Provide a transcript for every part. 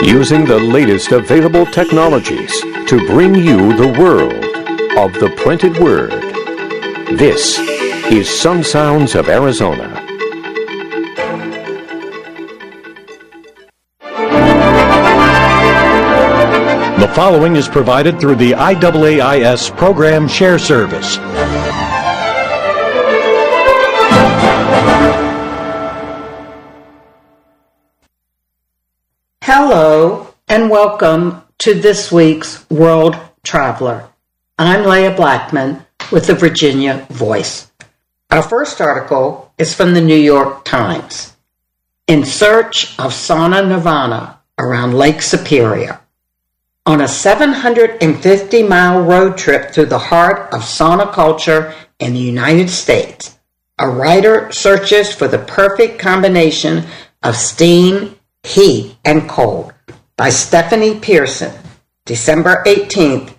using the latest available technologies to bring you the world of the printed word. This is Some Sounds of Arizona. The following is provided through the IAAIS Program Share Service. Hello and welcome to this week's World Traveler. I'm Leah Blackman with the Virginia Voice. Our first article is from the New York Times. In search of sauna nirvana around Lake Superior. On a 750-mile road trip through the heart of sauna culture in the United States, a writer searches for the perfect combination of steam, heat, and cold by Stephanie Pearson, December 18th,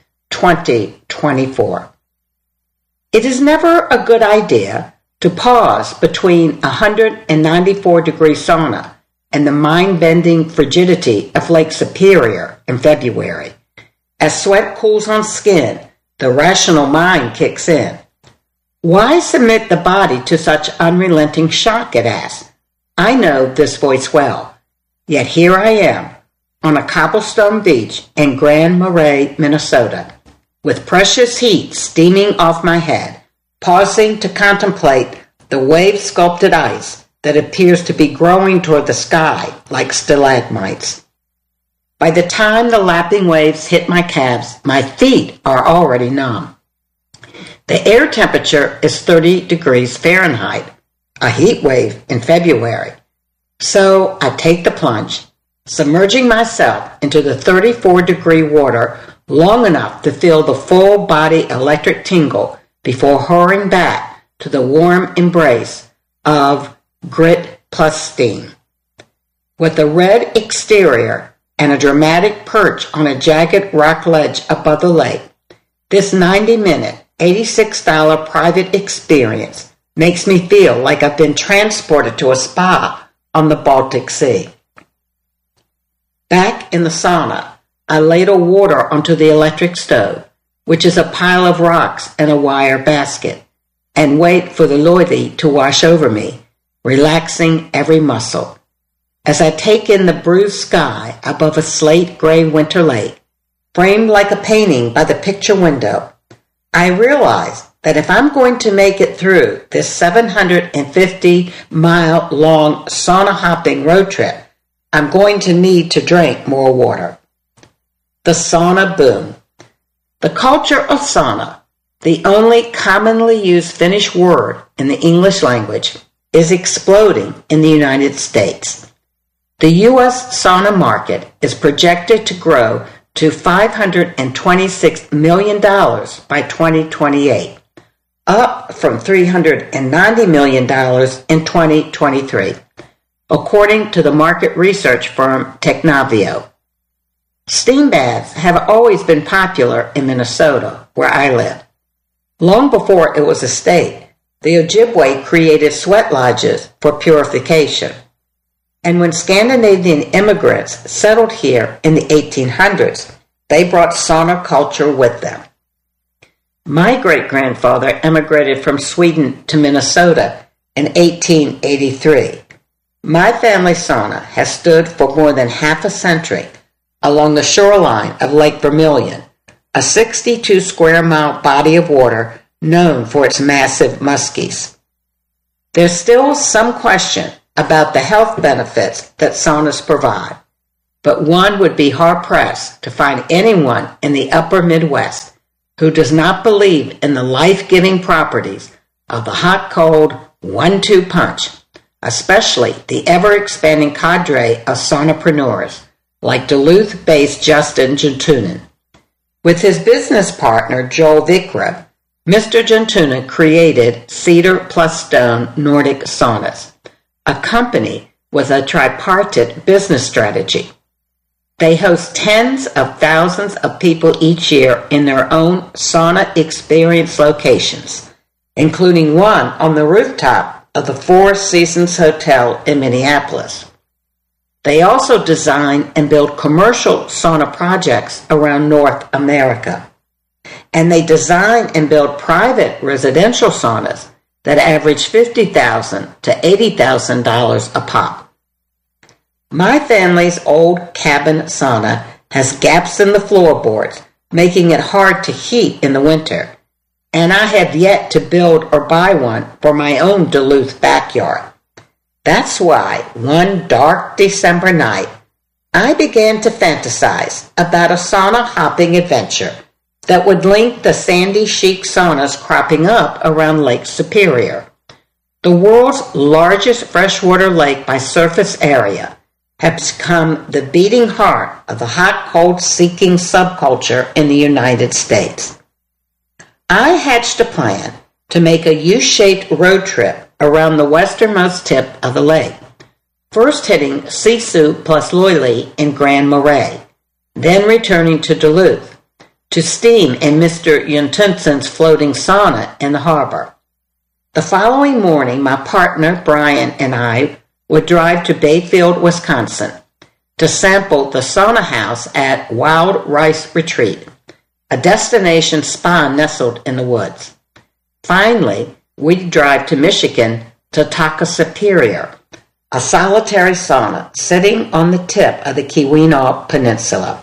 2024. It is never a good idea to pause between 194-degree sauna and the mind-bending frigidity of Lake Superior in February. As sweat cools on skin, the rational mind kicks in. Why submit the body to such unrelenting shock, it asks. I know this voice well. Yet here I am, on a cobblestone beach in Grand Marais, Minnesota, with precious heat steaming off my head, pausing to contemplate the wave-sculpted ice that appears to be growing toward the sky like stalagmites. By the time the lapping waves hit my calves, my feet are already numb. The air temperature is 30 degrees Fahrenheit, a heat wave in February. So I take the plunge, submerging myself into the 34-degree water long enough to feel the full body electric tingle before hurrying back to the warm embrace of grit plus steam. With a red exterior and a dramatic perch on a jagged rock ledge above the lake, this 90-minute, $86 private experience makes me feel like I've been transported to a spa on the Baltic Sea. Back in the sauna, I ladle water onto the electric stove, which is a pile of rocks and a wire basket, and wait for the loidy to wash over me, relaxing every muscle. As I take in the bruised sky above a slate-gray winter lake, framed like a painting by the picture window, I realize that if I'm going to make it through this 750-mile-long sauna-hopping road trip, I'm going to need to drink more water. The sauna boom. The culture of sauna, the only commonly used Finnish word in the English language, is exploding in the United States. The U.S. sauna market is projected to grow to $526 million by 2028. Up from $390 million in 2023, according to the market research firm Technavio. Steam baths have always been popular in Minnesota, where I live. Long before it was a state, the Ojibwe created sweat lodges for purification. And when Scandinavian immigrants settled here in the 1800s, they brought sauna culture with them. My great-grandfather emigrated from Sweden to Minnesota in 1883. My family sauna has stood for more than half a century along the shoreline of Lake Vermilion, a 62-square-mile body of water known for its massive muskies. There's still some question about the health benefits that saunas provide, but one would be hard-pressed to find anyone in the upper Midwest who does not believe in the life-giving properties of the hot-cold 1-2 punch, especially the ever-expanding cadre of saunapreneurs like Duluth-based Justin Juntunen. With his business partner Joel Vikra, Mr. Juntunen created Cedar Plus Stone Nordic Saunas, a company with a tripartite business strategy. They host tens of thousands of people each year in their own sauna experience locations, including one on the rooftop of the Four Seasons Hotel in Minneapolis. They also design and build commercial sauna projects around North America. And they design and build private residential saunas that average $50,000 to $80,000 a pop. My family's old cabin sauna has gaps in the floorboards, making it hard to heat in the winter, and I have yet to build or buy one for my own Duluth backyard. That's why one dark December night, I began to fantasize about a sauna hopping adventure that would link the sandy chic saunas cropping up around Lake Superior. The world's largest freshwater lake by surface area has become the beating heart of the hot-cold seeking subculture in the United States. I hatched a plan to make a U-shaped road trip around the westernmost tip of the lake, first hitting Sisu plus Loyoli in Grand Marais, then returning to Duluth to steam in Mr. Yuntunsen's floating sauna in the harbor. The following morning, my partner Brian and I would drive to Bayfield, Wisconsin, to sample the sauna house at Wild Rice Retreat, a destination spa nestled in the woods. Finally, we'd drive to Michigan to Taka Superior, a solitary sauna sitting on the tip of the Keweenaw Peninsula.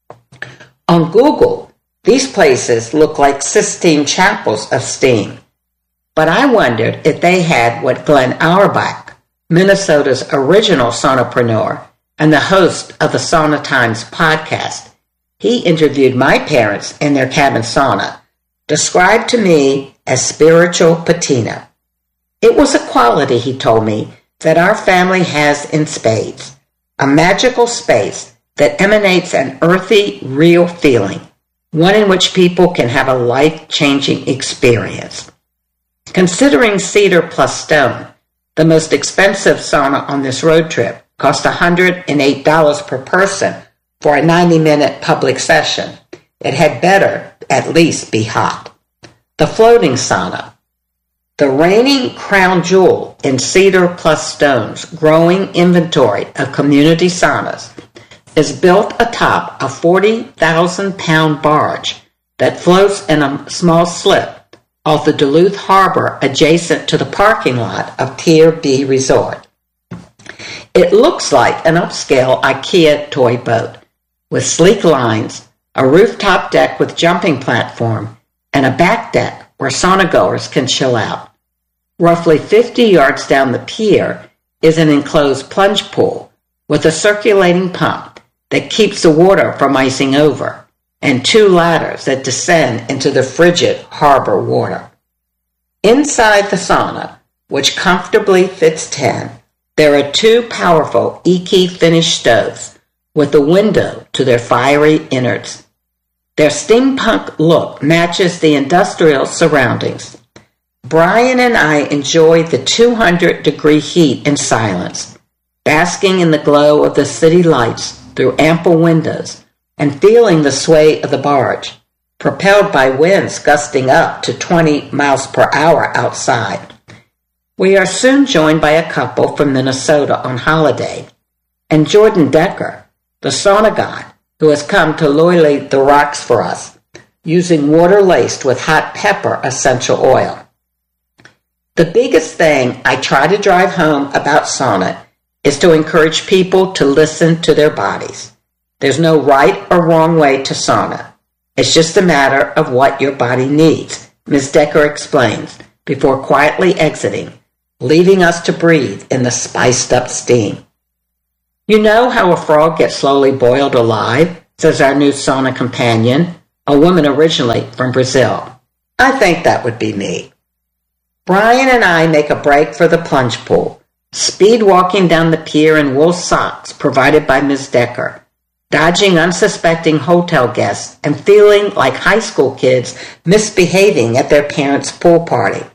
On Google, these places look like Sistine Chapels of steam, but I wondered if they had what Glenn Auerbach, Minnesota's original saunapreneur and the host of the Sauna Times podcast. He interviewed my parents in their cabin sauna, described to me as spiritual patina. It was a quality, he told me, that our family has in spades, a magical space that emanates an earthy, real feeling, one in which people can have a life-changing experience. Considering cedar plus stone, the most expensive sauna on this road trip cost $108 per person for a 90-minute public session. It had better at least be hot. The floating sauna, the reigning crown jewel in cedar plus stone's growing inventory of community saunas, is built atop a 40,000-pound barge that floats in a small slip off the Duluth Harbor adjacent to the parking lot of Tier B Resort. It looks like an upscale IKEA toy boat with sleek lines, a rooftop deck with jumping platform, and a back deck where sauna-goers can chill out. Roughly 50 yards down the pier is an enclosed plunge pool with a circulating pump that keeps the water from icing over, and 2 ladders that descend into the frigid harbor water. Inside the sauna, which comfortably fits 10, there are 2 powerful Iki finished stoves with a window to their fiery innards. Their steampunk look matches the industrial surroundings. Brian and I enjoy the 200-degree heat in silence, basking in the glow of the city lights through ample windows and feeling the sway of the barge, propelled by winds gusting up to 20 miles per hour outside. We are soon joined by a couple from Minnesota on holiday, and Jordan Decker, the sauna god, who has come to Loyoli the Rocks for us, using water laced with hot pepper essential oil. The biggest thing I try to drive home about sauna is to encourage people to listen to their bodies. There's no right or wrong way to sauna. It's just a matter of what your body needs, Ms. Decker explains, before quietly exiting, leaving us to breathe in the spiced-up steam. You know how a frog gets slowly boiled alive, says our new sauna companion, a woman originally from Brazil. I think that would be me. Brian and I make a break for the plunge pool, speed walking down the pier in wool socks provided by Ms. Decker, dodging unsuspecting hotel guests and feeling like high school kids misbehaving at their parents' pool party.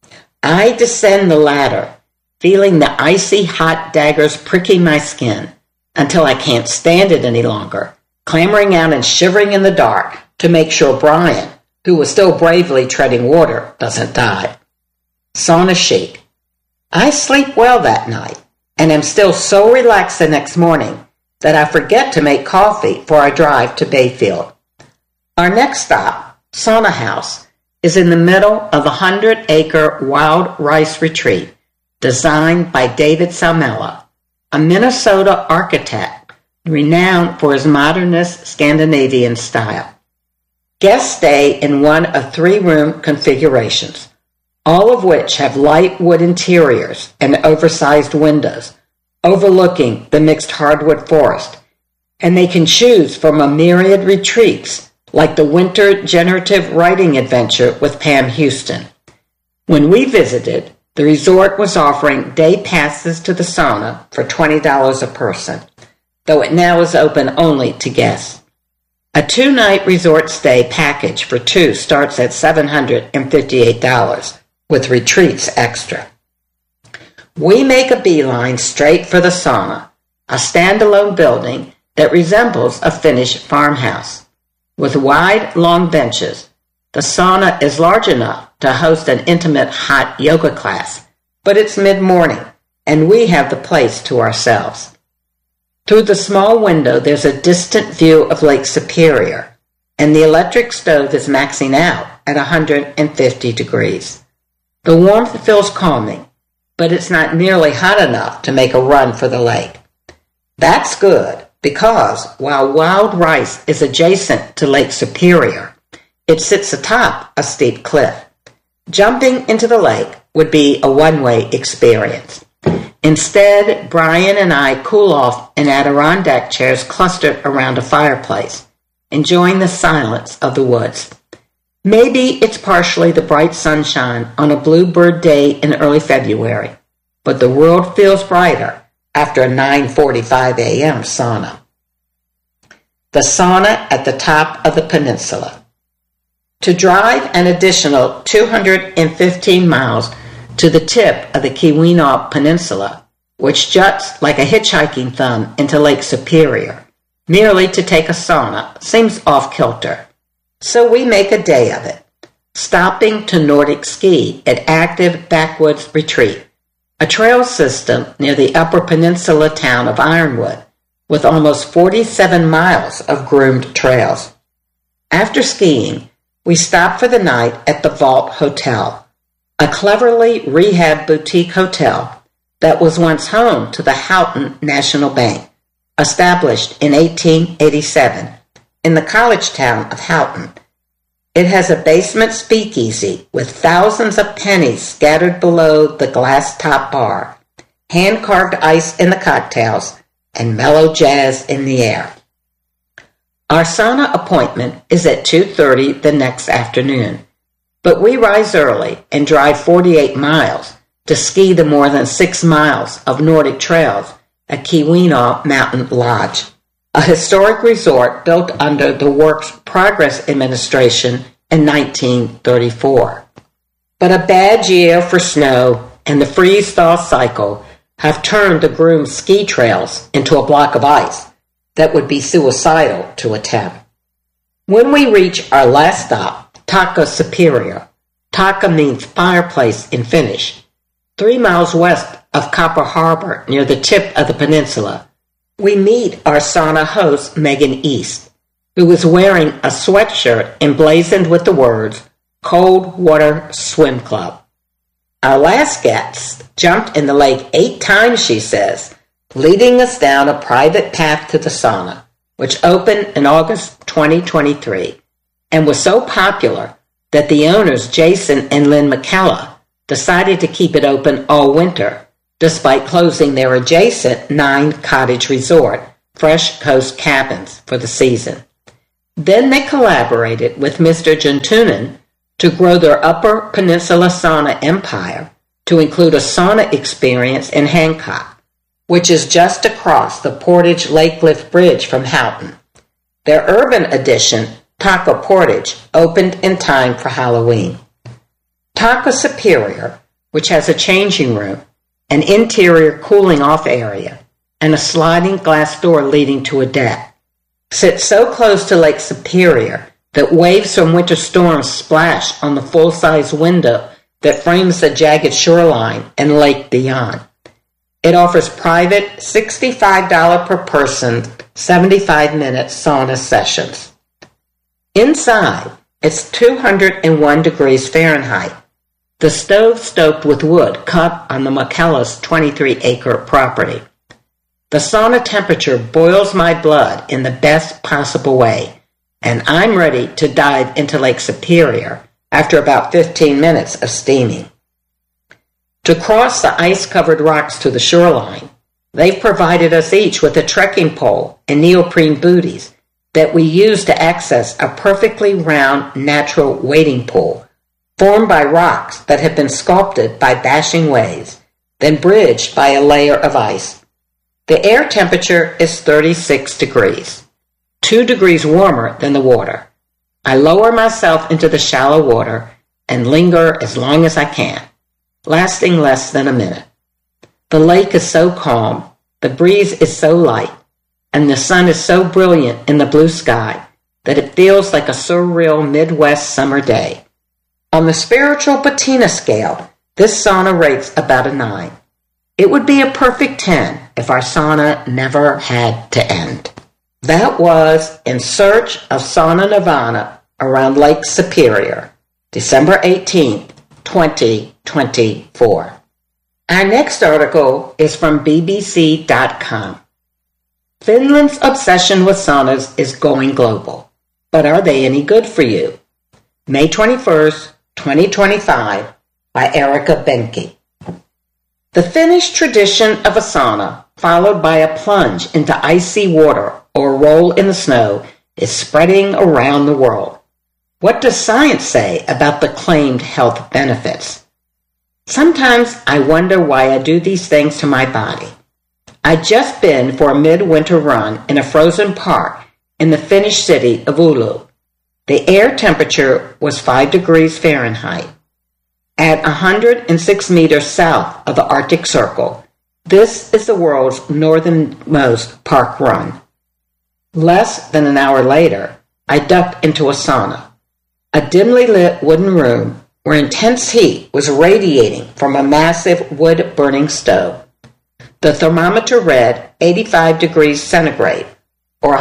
I descend the ladder, feeling the icy hot daggers pricking my skin until I can't stand it any longer, clambering out and shivering in the dark to make sure Brian, who was still bravely treading water, doesn't die. Sauna chic. I sleep well that night, and am still so relaxed the next morning that I forget to make coffee for our drive to Bayfield. Our next stop, Sauna House, is in the middle of a 100-acre wild rice retreat designed by David Salmela, a Minnesota architect renowned for his modernist Scandinavian style. Guests stay in one of 3-room configurations, all of which have light wood interiors and oversized windows overlooking the mixed hardwood forest, and they can choose from a myriad retreats like the Winter Generative Writing Adventure with Pam Houston. When we visited, the resort was offering day passes to the sauna for $20 a person, though it now is open only to guests. A 2-night resort stay package for 2 starts at $758, with retreats extra. We make a beeline straight for the sauna, a standalone building that resembles a Finnish farmhouse. With wide, long benches, the sauna is large enough to host an intimate hot yoga class, but it's mid-morning, and we have the place to ourselves. Through the small window, there's a distant view of Lake Superior, and the electric stove is maxing out at 150 degrees. The warmth feels calming, but it's not nearly hot enough to make a run for the lake. That's good, because while Wild Rice is adjacent to Lake Superior, it sits atop a steep cliff. Jumping into the lake would be a one-way experience. Instead, Brian and I cool off in Adirondack chairs clustered around a fireplace, enjoying the silence of the woods. Maybe it's partially the bright sunshine on a bluebird day in early February, but the world feels brighter after a 9:45 a.m. sauna. The sauna at the top of the peninsula. To drive an additional 215 miles to the tip of the Keweenaw Peninsula, which juts like a hitchhiking thumb into Lake Superior, merely to take a sauna seems off-kilter. So we make a day of it, stopping to Nordic ski at Active Backwoods Retreat, a trail system near the upper peninsula town of Ironwood, with almost 47 miles of groomed trails. After skiing, we stopped for the night at the Vault Hotel, a cleverly rehabbed boutique hotel that was once home to the Houghton National Bank, established in 1887 in the college town of Houghton. It has a basement speakeasy with thousands of pennies scattered below the glass top bar, hand-carved ice in the cocktails, and mellow jazz in the air. Our sauna appointment is at 2:30 the next afternoon, but we rise early and drive 48 miles to ski the more than 6 miles of Nordic trails at Keweenaw Mountain Lodge, a historic resort built under the Works Progress Administration in 1934. But a bad year for snow and the freeze-thaw cycle have turned the groomed ski trails into a block of ice that would be suicidal to attempt. When we reach our last stop, Taka Superior, Taka means fireplace in Finnish, 3 miles west of Copper Harbor near the tip of the peninsula, we meet our sauna host, Megan East, who is wearing a sweatshirt emblazoned with the words, Cold Water Swim Club. Our last guest jumped in the lake 8 times, she says, leading us down a private path to the sauna, which opened in August 2023, and was so popular that the owners, Jason and Lynn McKella, decided to keep it open all winter, despite closing their adjacent 9-cottage resort, Fresh Coast Cabins, for the season. Then they collaborated with Mr. Juntunen to grow their Upper Peninsula sauna empire to include a sauna experience in Hancock, which is just across the Portage Lake Lift Bridge from Houghton. Their urban edition, Taka Portage, opened in time for Halloween. Taka Superior, which has a changing room, an interior cooling-off area, and a sliding glass door leading to a deck, sits so close to Lake Superior that waves from winter storms splash on the full-size window that frames the jagged shoreline and lake beyond. It offers private $65 per person, 75-minute sauna sessions. Inside, it's 201 degrees Fahrenheit. The stove stoked with wood cut on the McKellar's 23-acre property. The sauna temperature boils my blood in the best possible way, and I'm ready to dive into Lake Superior after about 15 minutes of steaming. To cross the ice-covered rocks to the shoreline, they've provided us each with a trekking pole and neoprene booties that we use to access a perfectly round natural wading pool formed by rocks that have been sculpted by bashing waves, then bridged by a layer of ice. The air temperature is 36 degrees, 2 degrees warmer than the water. I lower myself into the shallow water and linger as long as I can, lasting less than a minute. The lake is so calm, the breeze is so light, and the sun is so brilliant in the blue sky that it feels like a surreal Midwest summer day. On the spiritual patina scale, this sauna rates about a 9. It would be a perfect 10 if our sauna never had to end. That was In Search of Sauna Nirvana around Lake Superior, December 18th, 2024. Our next article is from BBC.com. Finland's obsession with saunas is going global, but are they any good for you? May 21st, 2025, by Erika Benke. The Finnish tradition of a sauna, followed by a plunge into icy water or a roll in the snow, is spreading around the world. What does science say about the claimed health benefits? Sometimes I wonder why I do these things to my body. I'd just been for a midwinter run in a frozen park in the Finnish city of Oulu. The air temperature was 5 degrees Fahrenheit. At 106 meters south of the Arctic Circle, this is the world's northernmost park run. Less than an hour later, I ducked into a sauna, a dimly lit wooden room where intense heat was radiating from a massive wood-burning stove. The thermometer read 85 degrees centigrade, or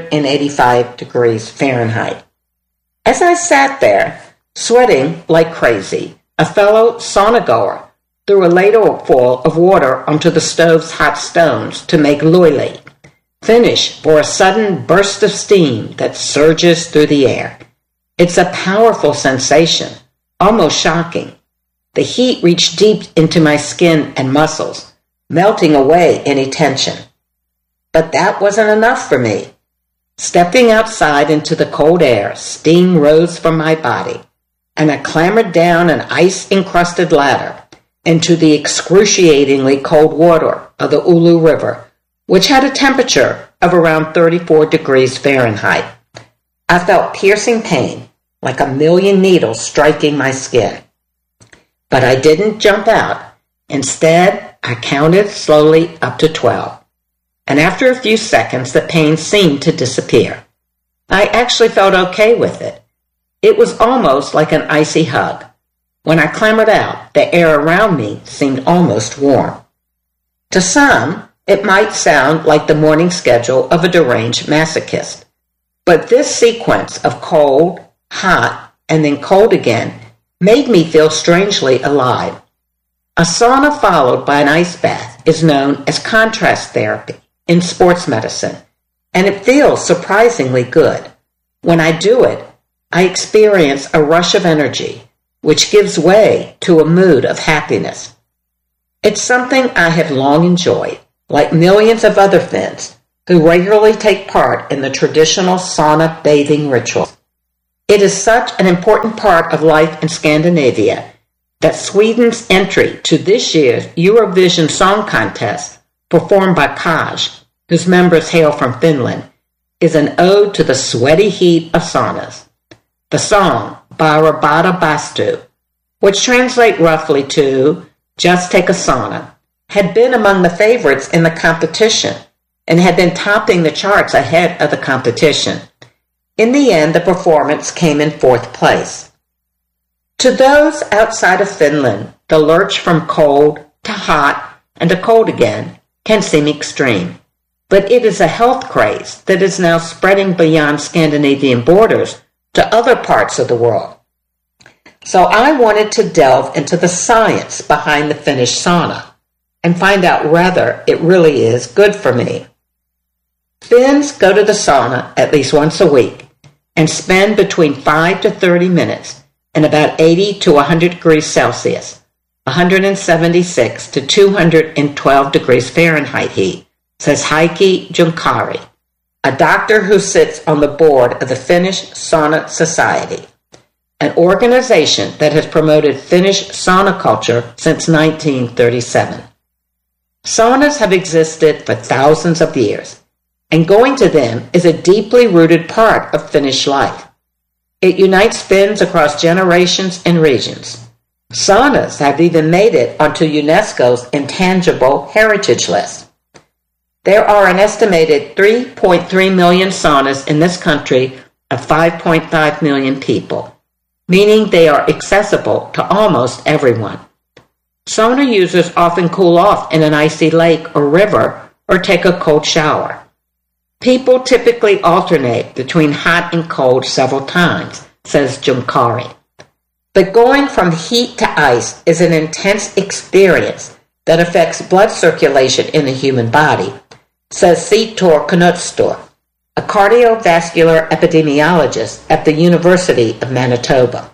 185 degrees Fahrenheit. As I sat there, sweating like crazy, a fellow sauna-goer threw a ladleful of water onto the stove's hot stones to make luili, Finnish for a sudden burst of steam that surges through the air. It's a powerful sensation, almost shocking. The heat reached deep into my skin and muscles, melting away any tension. But that wasn't enough for me. Stepping outside into the cold air, steam rose from my body, and I clambered down an ice-encrusted ladder into the excruciatingly cold water of the Oulu River, which had a temperature of around 34 degrees Fahrenheit. I felt piercing pain, like a million needles striking my skin. But I didn't jump out. Instead, I counted slowly up to 12. And after a few seconds, the pain seemed to disappear. I actually felt okay with it. It was almost like an icy hug. When I clambered out, the air around me seemed almost warm. To some, it might sound like the morning schedule of a deranged masochist. But this sequence of cold, hot, and then cold again made me feel strangely alive. A sauna followed by an ice bath is known as contrast therapy in sports medicine, and it feels surprisingly good. When I do it, I experience a rush of energy, which gives way to a mood of happiness. It's something I have long enjoyed, like millions of other Finns who regularly take part in the traditional sauna bathing ritual. It is such an important part of life in Scandinavia that Sweden's entry to this year's Eurovision Song Contest, performed by Kaj, whose members hail from Finland, is an ode to the sweaty heat of saunas. The song, Bara Bada Bastu, which translates roughly to Just Take a Sauna, had been among the favorites in the competition and had been topping the charts ahead of the competition. In the end, the performance came in 4th place. To those outside of Finland, the lurch from cold to hot and the cold again can seem extreme. But it is a health craze that is now spreading beyond Scandinavian borders to other parts of the world. So I wanted to delve into the science behind the Finnish sauna and find out whether it really is good for me. Finns go to the sauna at least once a week and spend between 5 to 30 minutes in about 80 to 100 degrees Celsius, 176 to 212 degrees Fahrenheit heat, says Heikki Junkari, a doctor who sits on the board of the Finnish Sauna Society, an organization that has promoted Finnish sauna culture since 1937. Saunas have existed for thousands of years, and going to them is a deeply rooted part of Finnish life. It unites Finns across generations and regions. Saunas have even made it onto UNESCO's Intangible Heritage List. There are an estimated 3.3 million saunas in this country of 5.5 million people, meaning they are accessible to almost everyone. Sauna users often cool off in an icy lake or river or take a cold shower. People typically alternate between hot and cold several times, says Junkari. But going from heat to ice is an intense experience that affects blood circulation in the human body, says Sitor Knutstor, a cardiovascular epidemiologist at the University of Manitoba.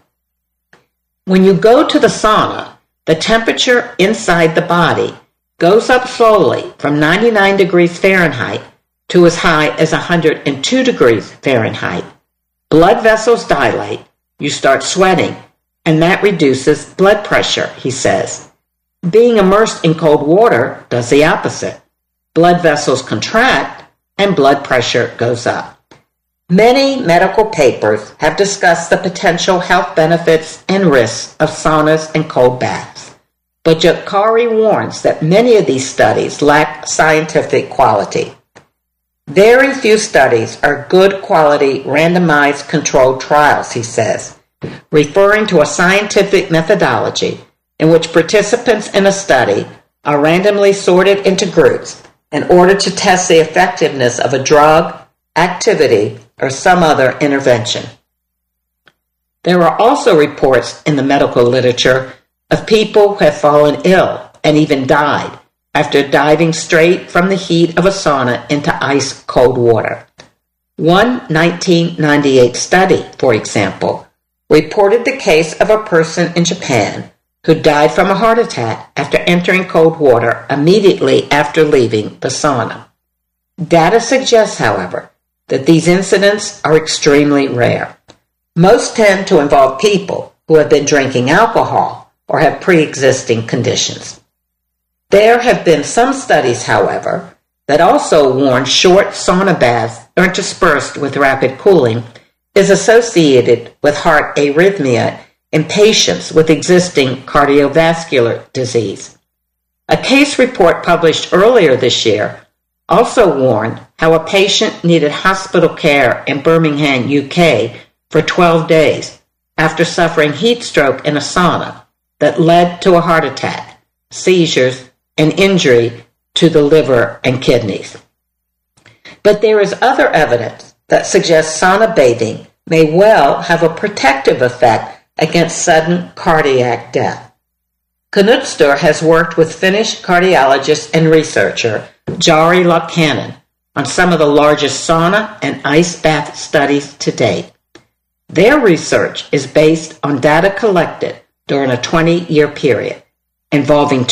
When you go to the sauna, the temperature inside the body goes up slowly from 99 degrees Fahrenheit to as high as 102 degrees Fahrenheit. Blood vessels dilate, you start sweating, and that reduces blood pressure, he says. Being immersed in cold water does the opposite. Blood vessels contract and blood pressure goes up. Many medical papers have discussed the potential health benefits and risks of saunas and cold baths. But Junkari warns that many of these studies lack scientific quality. Very few studies are good quality randomized controlled trials, he says, referring to a scientific methodology in which participants in a study are randomly sorted into groups in order to test the effectiveness of a drug, activity, or some other intervention. There are also reports in the medical literature of people who have fallen ill and even died after diving straight from the heat of a sauna into ice-cold water. One 1998 study, for example, reported the case of a person in Japan who died from a heart attack after entering cold water immediately after leaving the sauna. Data suggests, however, that these incidents are extremely rare. Most tend to involve people who have been drinking alcohol or have pre-existing conditions. There have been some studies, however, that also warn short sauna baths interspersed with rapid cooling is associated with heart arrhythmia in patients with existing cardiovascular disease. A case report published earlier this year also warned how a patient needed hospital care in Birmingham, UK for 12 days after suffering heat stroke in a sauna that led to a heart attack, seizures, and injury to the liver and kidneys. But there is other evidence that suggests sauna bathing may well have a protective effect against sudden cardiac death. Knutstor has worked with Finnish cardiologist and researcher Jari Laukkanen on some of the largest sauna and ice bath studies to date. Their research is based on data collected during a 20-year period involving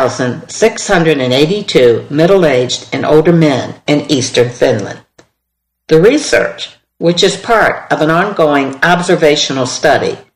2,682 middle-aged and older men in eastern Finland. The research, which is part of an ongoing observational study